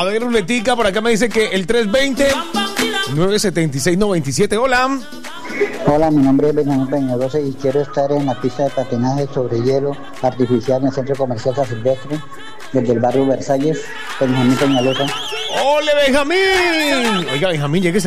A ver, ruletica, por acá me dice que el 320-976-97. Hola. Hola, mi nombre es Benjamín Peñalosa y quiero estar en la pista de patinaje sobre hielo artificial en el Centro Comercial San Silvestre, desde el barrio Versalles. Benjamín Peñalosa. ¡Ole, Benjamín! Oiga, Benjamín, llegue